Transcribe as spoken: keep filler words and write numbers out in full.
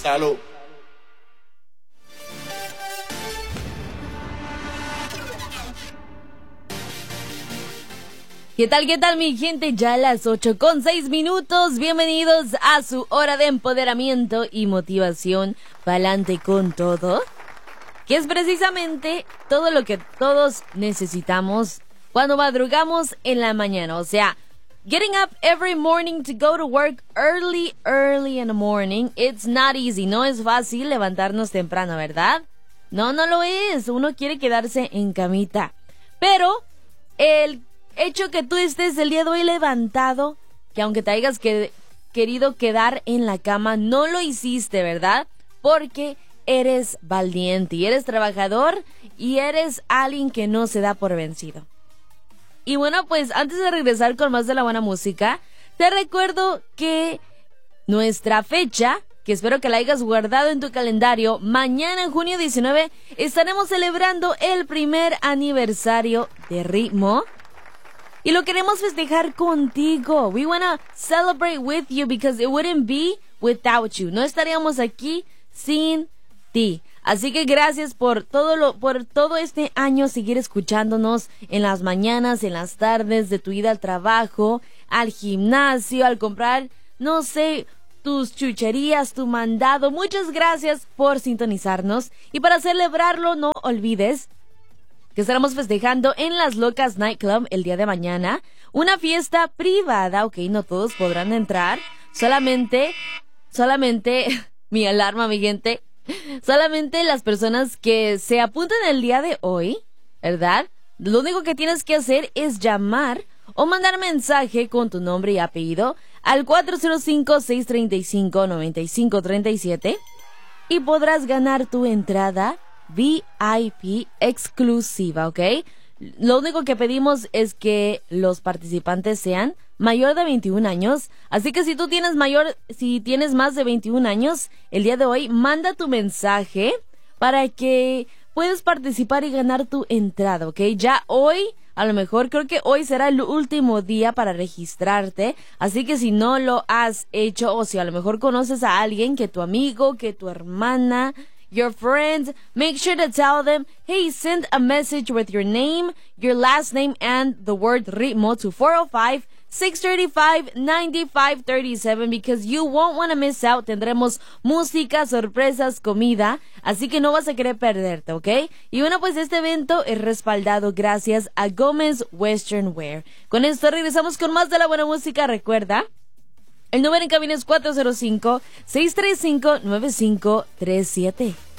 Salud. ¿Qué tal, qué tal, mi gente? Ya a las ocho con seis minutos. Bienvenidos a su hora de empoderamiento y motivación. Pa'lante con todo. Que es precisamente todo lo que todos necesitamos cuando madrugamos en la mañana. O sea, getting up every morning to go to work early, early in the morning. It's not easy. No es fácil levantarnos temprano, ¿verdad? No, no lo es. Uno quiere quedarse en camita. Pero el hecho que tú estés el día de hoy levantado, que aunque te hayas que, querido quedar en la cama, no lo hiciste, ¿verdad? Porque eres valiente y eres trabajador y eres alguien que no se da por vencido. Y bueno, pues antes de regresar con más de la buena música, te recuerdo que nuestra fecha, que espero que la hayas guardado en tu calendario, mañana en junio diecinueve estaremos celebrando el primer aniversario de Ritmo. Y lo queremos festejar contigo. We wanna celebrate with you because it wouldn't be without you. No estaríamos aquí sin ti. Así que gracias por todo lo, por todo este año seguir escuchándonos en las mañanas, en las tardes, de tu ida al trabajo, al gimnasio, al comprar, no sé, tus chucherías, tu mandado. Muchas gracias por sintonizarnos. Y para celebrarlo, no olvides que estaremos festejando en Las Locas Nightclub el día de mañana. Una fiesta privada, ok, no todos podrán entrar. Solamente, solamente, mi alarma, mi gente, solamente las personas que se apunten el día de hoy, ¿verdad? Lo único que tienes que hacer es llamar o mandar mensaje con tu nombre y apellido al cuatro cero cinco, seis tres cinco, nueve cinco tres siete y podrás ganar tu entrada V I P exclusiva, ¿ok? Lo único que pedimos es que los participantes sean mayor de veintiún años, así que si tú tienes mayor, si tienes más de veintiún años, el día de hoy manda tu mensaje para que puedas participar y ganar tu entrada, ¿ok? Ya hoy, a lo mejor creo que hoy será el último día para registrarte, así que si no lo has hecho o si a lo mejor conoces a alguien, que tu amigo, que tu hermana, your friends, make sure to tell them, hey, send a message with your name, your last name, and the word Ritmo to four oh five, six three five, nine five three seven because you won't want to miss out. Tendremos música, sorpresas, comida, así que no vas a querer perderte, ¿ok? Y bueno, pues este evento es respaldado gracias a Gómez Western Wear. Con esto regresamos con más de la buena música. Recuerda, el número en cabina es cuatro cero cinco, seis tres cinco, nueve cinco tres siete.